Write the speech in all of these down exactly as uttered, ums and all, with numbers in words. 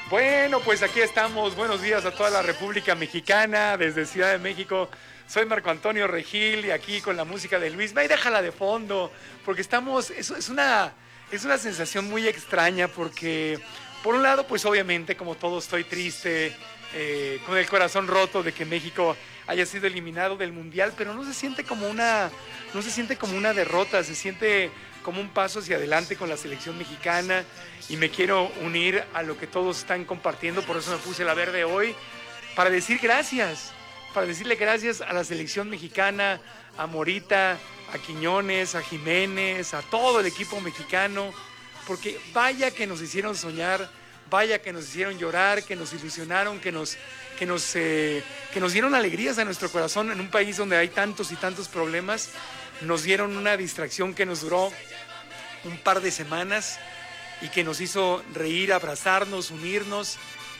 Bueno, pues aquí estamos. Buenos días a toda la República Mexicana, desde Ciudad de México. Soy Marco Antonio Regil y aquí con la música de Luis. Ve y déjala de fondo, porque estamos, es, es, una, es una sensación muy extraña, porque por un lado, pues obviamente, como todo, estoy triste, eh, con el corazón roto de que México haya sido eliminado del Mundial, pero no se siente como una, no se siente como una derrota, se siente como un paso hacia adelante con la selección mexicana, y me quiero unir a lo que todos están compartiendo. Por eso me puse la verde hoy, para decir gracias, para decirle gracias a la selección mexicana, a Morita, a Quiñones, a Jiménez, a todo el equipo mexicano, porque vaya que nos hicieron soñar, vaya que nos hicieron llorar, que nos ilusionaron, que nos, que nos, eh, que nos dieron alegrías a nuestro corazón en un país donde hay tantos y tantos problemas. Nos dieron una distracción que nos duró un par de semanas y que nos hizo reír, abrazarnos, unirnos,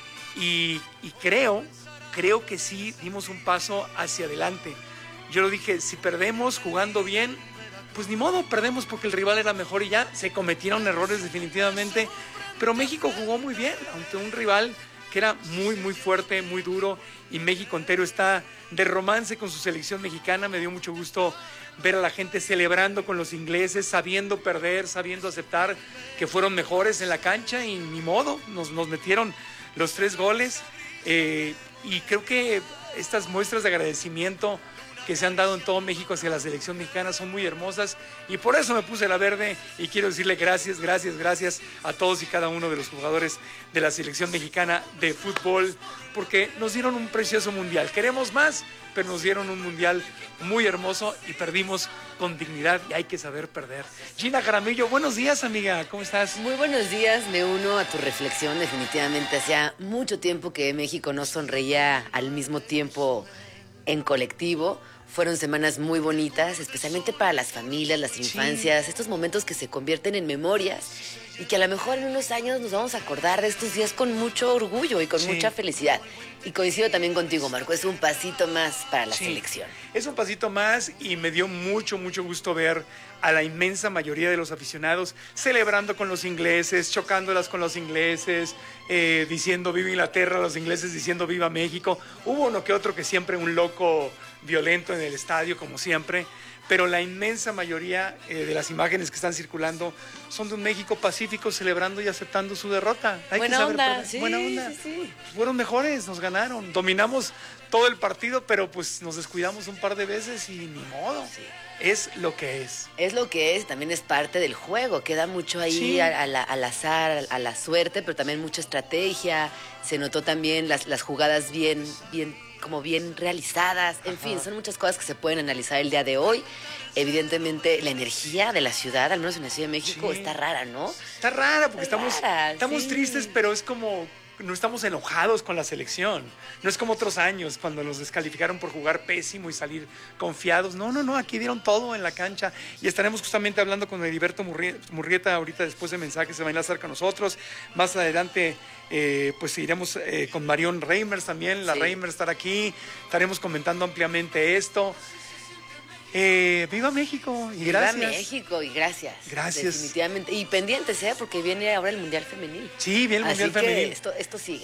y, y creo, creo que sí dimos un paso hacia adelante. Yo lo dije, si perdemos jugando bien, pues ni modo, perdemos porque el rival era mejor y ya. Se cometieron errores definitivamente, pero México jugó muy bien ante un rival que era muy, muy fuerte, muy duro, y México entero está de romance con su selección mexicana. Me dio mucho gusto ver a la gente celebrando con los ingleses, sabiendo perder, sabiendo aceptar que fueron mejores en la cancha, y ni modo, nos, nos metieron los tres goles. Eh, y creo que estas muestras de agradecimiento que se han dado en todo México hacia la selección mexicana son muy hermosas, y por eso me puse la verde y quiero decirle gracias, gracias, gracias a todos y cada uno de los jugadores de la selección mexicana de fútbol, porque nos dieron un precioso mundial. Queremos más, pero nos dieron un mundial muy hermoso y perdimos con dignidad, y hay que saber perder. Gina Jaramillo, buenos días, amiga, ¿cómo estás? Muy buenos días, me uno a tu reflexión. Definitivamente hacía mucho tiempo que México no sonreía al mismo tiempo en colectivo. Fueron semanas muy bonitas, especialmente para las familias, las infancias, sí. Estos momentos que se convierten en memorias y que a lo mejor en unos años nos vamos a acordar de estos días con mucho orgullo y con sí. mucha felicidad. Y coincido también contigo, Marco, es un pasito más para la sí. selección. Es un pasito más, y me dio mucho, mucho gusto ver a la inmensa mayoría de los aficionados celebrando con los ingleses, chocándolas con los ingleses, eh, diciendo viva Inglaterra, los ingleses diciendo viva México. Hubo uno que otro que siempre un loco violento en el estadio, como siempre, pero la inmensa mayoría eh, de las imágenes que están circulando son de un México pacífico, celebrando y aceptando su derrota. Hay Buena que saber onda, perder. sí, Buena onda. Sí, sí. Fueron mejores, nos ganaron, dominamos todo el partido, pero pues nos descuidamos un par de veces y ni modo. Sí. Es lo que es. Es lo que es, también es parte del juego. Queda mucho ahí sí. a, a la, al azar, a la suerte, pero también mucha estrategia. Se notó también las, las jugadas bien, bien, como bien realizadas. En Ajá. fin, son muchas cosas que se pueden analizar el día de hoy. Evidentemente, la energía de la ciudad, al menos en la Ciudad de México, sí. está rara, ¿no? Está rara, porque está estamos, rara, estamos sí. tristes, pero es como... no estamos enojados con la selección. No es como otros años cuando nos descalificaron por jugar pésimo y salir confiados. No, no, no, aquí dieron todo en la cancha, y estaremos justamente hablando con Heriberto Murrieta ahorita, después de mensajes se va a enlazar con nosotros. Más adelante eh, pues iremos eh, con Marion Reimers también, la sí. Reimers estará aquí, estaremos comentando ampliamente esto. Eh, ¡Viva México! Y gracias. ¡Viva México! Y gracias. Gracias. Definitivamente. Y pendientes, ¿eh? Porque viene ahora el Mundial Femenil. Sí, viene el Mundial Así Femenil. Que esto, esto sigue.